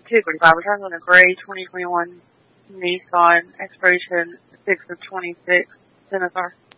2:45. We're talking about a gray 2021 Nissan, expiration 6 of 26, Scimitar.